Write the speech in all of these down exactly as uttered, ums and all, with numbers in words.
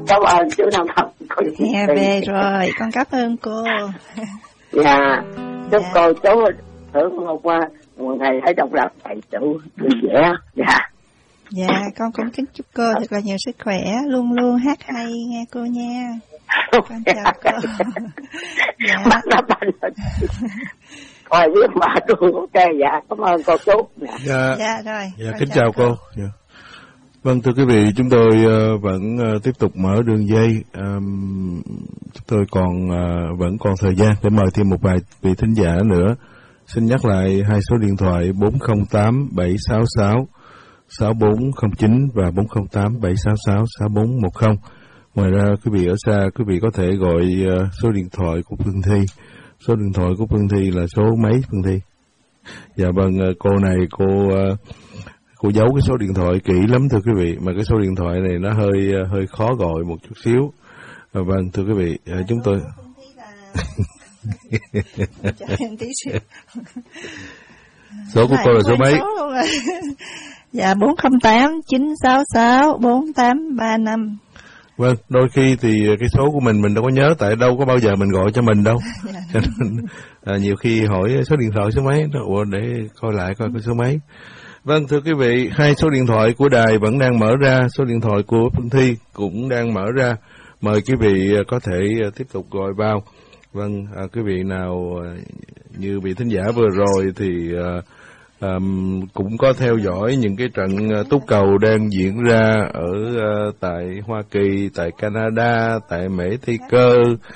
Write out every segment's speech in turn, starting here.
cảm ơn chú Năm Thập. Nghe về rồi, con cảm ơn cô. Dạ, chúc Dạ. cô chú thưởng một qua một ngày thấy độc lập thầy chủ vui vẻ. Dạ. Dạ, con cũng kính chúc cô thật là nhiều sức khỏe, luôn luôn hát hay nghe cô nha. Con chào cô. Dạ. Bắt nó banh. Coi biết mà tôi ok. Dạ, cảm ơn cô chú. Dạ, Dạ, Dạ rồi. dạ con kính chào cô. Dạ. Vâng, thưa quý vị, chúng tôi uh, vẫn uh, tiếp tục mở đường dây. Um, chúng tôi còn uh, vẫn còn thời gian để mời thêm một vài vị thính giả nữa. Xin nhắc lại hai số điện thoại bốn không tám bảy sáu sáu sáu bốn không chín và bốn không tám bảy sáu sáu sáu bốn một không. Ngoài ra, quý vị ở xa, quý vị có thể gọi uh, số điện thoại của Phương Thi. Số điện thoại của Phương Thi là số mấy Phương Thi? Dạ vâng, uh, cô này cô uh, cô giấu cái số điện thoại kỹ lắm thưa quý vị, mà cái số điện thoại này nó hơi uh, hơi khó gọi một chút xíu. Uh, vâng thưa quý vị, uh, chúng tôi số của cô là số mấy? Dạ bốn không tám chín sáu sáu bốn tám ba năm. Vâng, đôi khi thì cái số của mình mình đâu có nhớ, tại đâu có bao giờ mình gọi cho mình đâu. Cho nên à, nhiều khi hỏi số điện thoại số mấy, ủa để coi lại coi cái số mấy. Vâng, thưa quý vị, hai số điện thoại của đài vẫn đang mở ra, số điện thoại của Phương Thi cũng đang mở ra. Mời quý vị có thể tiếp tục gọi vào. Vâng, à, quý vị nào như vị thính giả vừa rồi thì à, Um, cũng có theo dõi những cái trận uh, túc cầu đang diễn ra ở uh, tại Hoa Kỳ, tại Canada, tại Mễ Tây Cơ,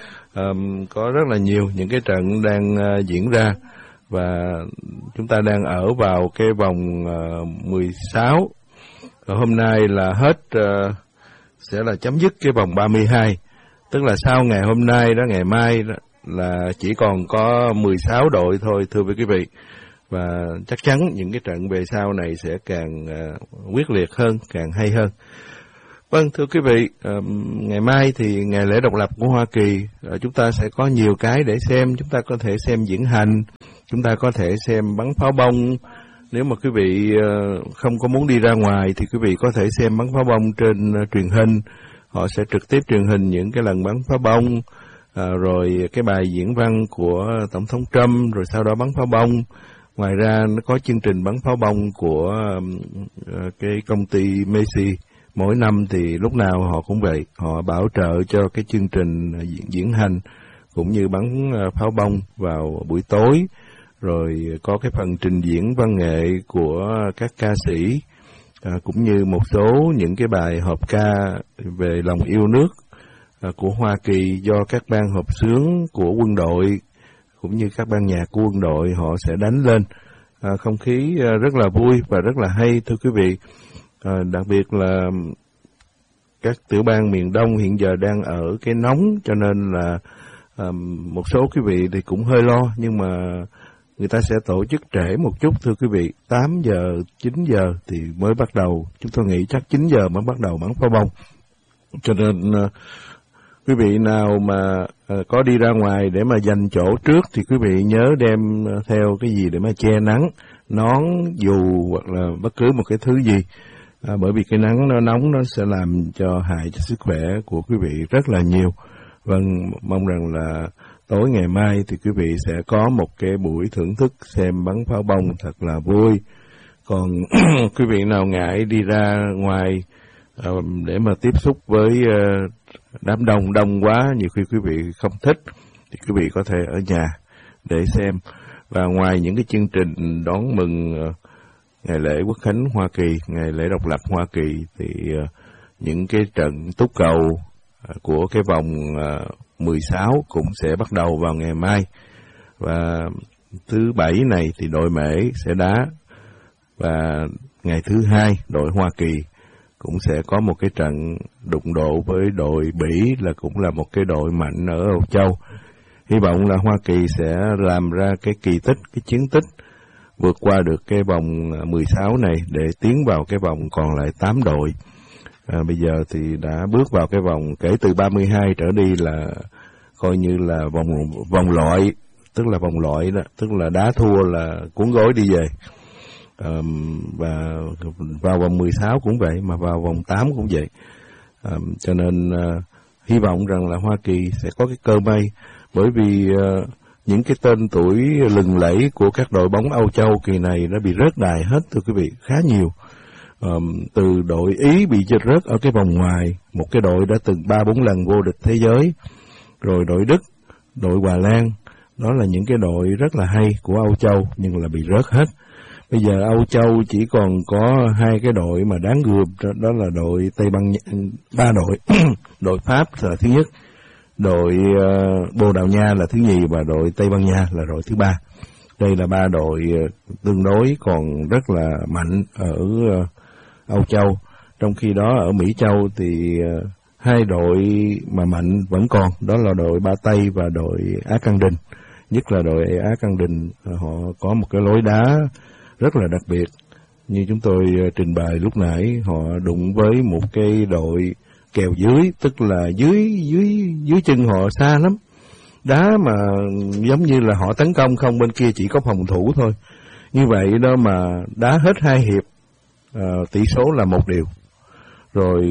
um, có rất là nhiều những cái trận đang uh, diễn ra, và chúng ta đang ở vào cái vòng uh, mười sáu. Hôm nay là hết, uh, sẽ là chấm dứt cái vòng ba mươi hai, tức là sau ngày hôm nay đó, ngày mai đó, là chỉ còn có mười sáu đội thôi thưa quý vị. Và chắc chắn những cái trận về sau này sẽ càng uh, quyết liệt hơn, càng hay hơn. Vâng, thưa quý vị, uh, ngày mai thì ngày lễ độc lập của Hoa Kỳ, uh, chúng ta sẽ có nhiều cái để xem. Chúng ta có thể xem diễn hành, chúng ta có thể xem bắn pháo bông. Nếu mà quý vị uh, không có muốn đi ra ngoài thì quý vị có thể xem bắn pháo bông trên uh, truyền hình. Họ sẽ trực tiếp truyền hình những cái lần bắn pháo bông, uh, rồi cái bài diễn văn của Tổng thống Trump, rồi sau đó bắn pháo bông. Ngoài ra nó có chương trình bắn pháo bông của uh, cái công ty Macy. Mỗi năm thì lúc nào họ cũng vậy, họ bảo trợ cho cái chương trình diễn, diễn hành cũng như bắn uh, pháo bông vào buổi tối. Rồi có cái phần trình diễn văn nghệ của các ca sĩ, uh, cũng như một số những cái bài hợp ca về lòng yêu nước uh, của Hoa Kỳ do các ban hợp xướng của quân đội cũng như các ban nhạc của quân đội họ sẽ đánh lên. À, không khí à, rất là vui và rất là hay thưa quý vị. À, đặc biệt là các tiểu bang miền Đông hiện giờ đang ở cái nóng, cho nên là à, một số quý vị thì cũng hơi lo, nhưng mà người ta sẽ tổ chức trễ một chút thưa quý vị. Tám giờ, chín giờ thì mới bắt đầu. Chúng tôi nghĩ chắc chín giờ mới bắt đầu bắn pháo bông. Cho nên à, quý vị nào mà uh, có đi ra ngoài để mà dành chỗ trước thì quý vị nhớ đem uh, theo cái gì để mà che nắng, nón, dù hoặc là bất cứ một cái thứ gì. Uh, bởi vì cái nắng nó nóng nó sẽ làm cho hại cho sức khỏe của quý vị rất là nhiều. Vâng, mong rằng là tối ngày mai thì quý vị sẽ có một cái buổi thưởng thức xem bắn pháo bông thật là vui. Còn quý vị nào ngại đi ra ngoài uh, để mà tiếp xúc với uh, đám đông đông quá, nhiều khi quý vị không thích thì quý vị có thể ở nhà để xem. Và ngoài những cái chương trình đón mừng uh, ngày lễ Quốc khánh Hoa Kỳ, ngày lễ độc lập Hoa Kỳ, thì uh, những cái trận túc cầu uh, của cái vòng uh, mười sáu cũng sẽ bắt đầu vào ngày mai. Và thứ bảy này thì đội Mễ sẽ đá, và ngày thứ hai đội Hoa Kỳ cũng sẽ có một cái trận đụng độ với đội Bỉ, là cũng là một cái đội mạnh ở Âu Châu. Hy vọng là Hoa Kỳ sẽ làm ra cái kỳ tích, cái chiến tích vượt qua được cái vòng mười sáu này để tiến vào cái vòng còn lại tám đội. À, bây giờ thì đã bước vào cái vòng kể từ ba mươi hai trở đi là coi như là vòng vòng loại, tức là vòng loại đó, tức là đá thua là cuốn gối đi về. Um, và vào vòng mười sáu cũng vậy, mà vào vòng tám cũng vậy. À, cho nên à, hy vọng rằng là Hoa Kỳ sẽ có cái cơ may, bởi vì uh, những cái tên tuổi lừng lẫy của các đội bóng Âu Châu kỳ này đã bị rớt đài hết, thưa quý vị, khá nhiều. Um, từ đội Ý bị rớt ở cái vòng ngoài, một cái đội đã từng ba bốn lần vô địch thế giới, rồi đội Đức, đội Hà Lan, đó là những cái đội rất là hay của Âu Châu nhưng là bị rớt hết. Bây giờ Âu Châu chỉ còn có hai cái đội mà đáng gườm, đó là đội Tây Ban Nha, ba đội, đội Pháp là thứ nhất, đội uh, Bồ Đào Nha là thứ nhì và đội Tây Ban Nha là đội thứ ba. Đây là ba đội uh, tương đối còn rất là mạnh ở uh, Âu Châu. Trong khi đó ở Mỹ Châu thì uh, hai đội mà mạnh vẫn còn, đó là đội Ba Tây và đội Á Căng Đình. Nhất là đội Á Căng Đình, uh, họ có một cái lối đá rất là đặc biệt. Như chúng tôi uh, trình bày lúc nãy, họ đụng với một cái đội kèo dưới, tức là dưới dưới dưới chân họ xa lắm, đá mà giống như là họ tấn công không, bên kia chỉ có phòng thủ thôi. Như vậy đó mà đá hết hai hiệp, uh, tỷ số là một điều, rồi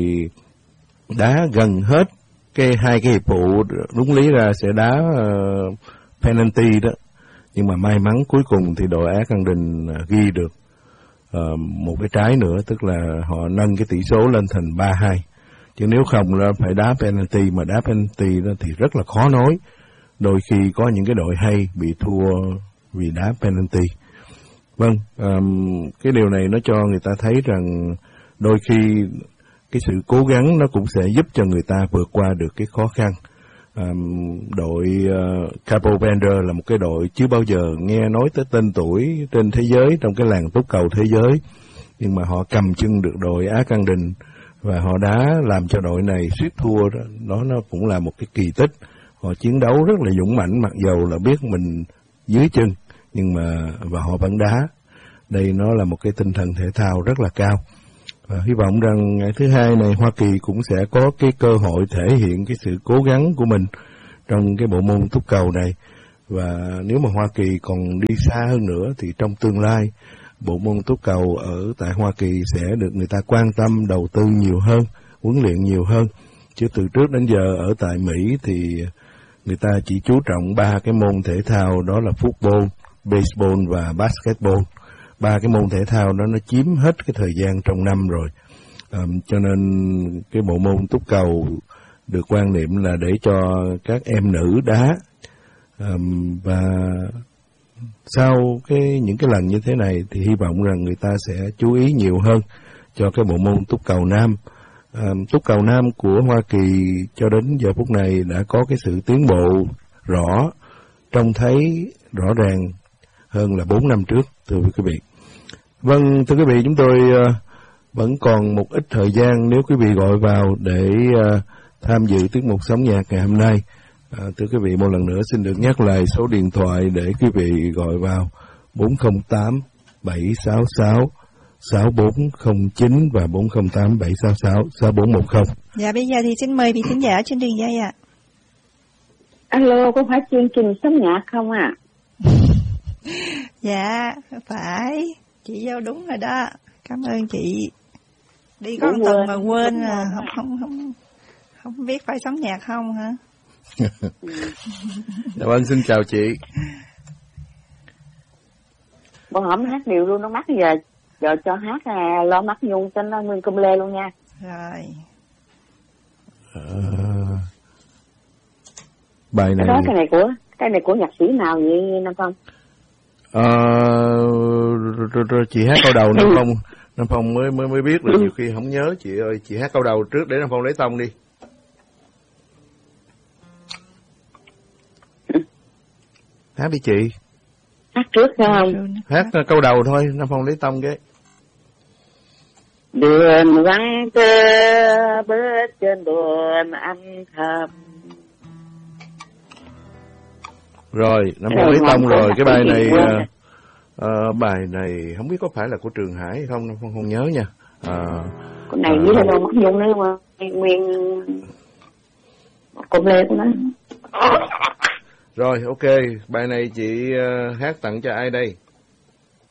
đá gần hết cái hai cái hiệp phụ, đúng lý ra sẽ đá uh, penalty đó, nhưng mà may mắn cuối cùng thì đội Á Căng Đình uh, ghi được uh, một cái trái nữa, tức là họ nâng cái tỷ số lên thành ba hai. Chứ nếu không là phải đá penalty, mà đá penalty đó thì rất là khó nói. Đôi khi có những cái đội hay bị thua vì đá penalty. Vâng, um, cái điều này nó cho người ta thấy rằng đôi khi cái sự cố gắng nó cũng sẽ giúp cho người ta vượt qua được cái khó khăn. Um, đội uh, Capo Verde là một cái đội chưa bao giờ nghe nói tới tên tuổi trên thế giới, trong cái làng túc cầu thế giới, nhưng mà họ cầm chân được đội Á Căng Đình và họ đã làm cho đội này suýt thua đó. Đó nó cũng là một cái kỳ tích. Họ chiến đấu rất là dũng mãnh, mặc dầu là biết mình dưới chân, nhưng mà và họ vẫn đá. Đây nó là một cái tinh thần thể thao rất là cao. Và hy vọng rằng ngày thứ hai này Hoa Kỳ cũng sẽ có cái cơ hội thể hiện cái sự cố gắng của mình trong cái bộ môn túc cầu này. Và nếu mà Hoa Kỳ còn đi xa hơn nữa thì trong tương lai, bộ môn túc cầu ở tại Hoa Kỳ sẽ được người ta quan tâm, đầu tư nhiều hơn, huấn luyện nhiều hơn. Chứ từ trước đến giờ ở tại Mỹ thì người ta chỉ chú trọng ba cái môn thể thao, đó là football, baseball và basketball. Ba cái môn thể thao đó nó chiếm hết cái thời gian trong năm rồi. Um, cho nên cái bộ môn túc cầu được quan niệm là để cho các em nữ đá. Um, và sau cái những cái lần như thế này thì hy vọng rằng người ta sẽ chú ý nhiều hơn cho cái bộ môn túc cầu nam. À, túc cầu nam của Hoa Kỳ cho đến giờ phút này đã có cái sự tiến bộ rõ, trông thấy rõ ràng hơn là bốn năm trước, thưa quý vị. Vâng, thưa quý vị, chúng tôi uh, vẫn còn một ít thời gian nếu quý vị gọi vào để uh, tham dự tiết mục Sống Nhạc ngày hôm nay. À, thưa quý vị, một lần nữa xin được nhắc lại số điện thoại để quý vị gọi vào bốn không tám bảy sáu sáu sáu bốn không chín và bốn không tám bảy sáu sáu sáu bốn một không. Dạ, bây giờ thì xin mời vị thính giả trên đường dây ạ. À. Alo, có phải chương trình Sống Nhạc không ạ? À? Dạ, phải. Chị vô đúng rồi đó. Cảm ơn chị. Đi có một tuần mà quên là không không không không biết phải sống nhạc không hả? Dạ vâng, xin chào chị. Bữa hổm hát điều luôn nó mắc, giờ giờ cho hát à, lo mắc nhung cho nó nguyên công lê luôn nha. Rồi. À, bài này. Cái đó cái này của cái này của nhạc sĩ nào vậy Nam Phong? À, chị hát câu đầu Nam Phong, Nam Phong mới mới mới biết, là nhiều khi không nhớ chị ơi, chị hát câu đầu trước để Nam Phong lấy tông đi. Hát đi chị. Hát trước phải không? Hát câu đầu thôi, Nam Phong lấy tông cái. Đường vắng tơ bước trên đường âm thầm. Rồi, Nam Phong lấy tông rồi. Cái bài này uh, uh, bài này không biết có phải là của Trường Hải hay không, Nam Phong không nhớ nha. Uh, Cái này với là đâu mất nhung nữa mà nguyên cùng lê của nó. Rồi, ok, bài này chị uh, hát tặng cho ai đây?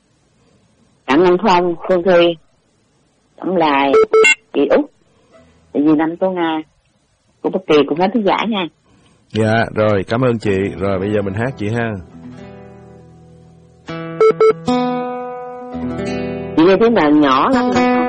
Tặng anh Phong, Phương Thùy, tặng lại chị Út. Tại vì năm Tô Nga của Bất Kỳ cũng hết thứ giải nha. Dạ, rồi, cảm ơn chị. Rồi, bây giờ mình hát chị ha. Chị nghe tiếng đàn nhỏ lắm.